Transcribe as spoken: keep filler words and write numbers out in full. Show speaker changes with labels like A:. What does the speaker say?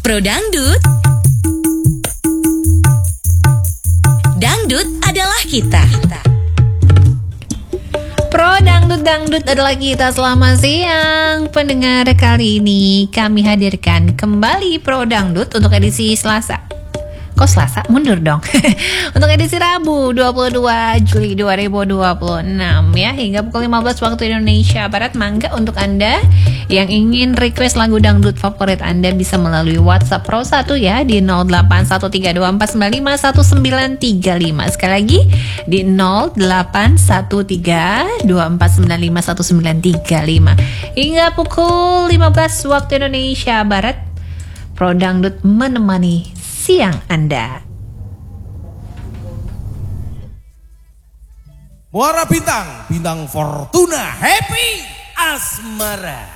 A: Pro Dangdut. Dangdut adalah kita.
B: Pro Dangdut Dangdut adalah kita. Selamat siang pendengar, kali ini kami hadirkan kembali Pro Dangdut untuk edisi Selasa. Kok Selasa? Mundur dong. Untuk edisi Rabu dua puluh dua Juli dua ribu dua puluh enam ya, hingga pukul lima belas waktu Indonesia Barat. Mangga untuk Anda yang ingin request lagu dangdut favorit Anda bisa melalui WhatsApp Pro satu ya di nol delapan satu tiga dua empat sembilan lima satu sembilan tiga lima. Sekali lagi di nol delapan satu tiga dua empat sembilan lima satu sembilan tiga lima. Hingga pukul lima belas waktu Indonesia Barat, Pro Dangdut menemani siang Anda.
C: Muara Bintang, Bintang Fortuna, Happy Asmara.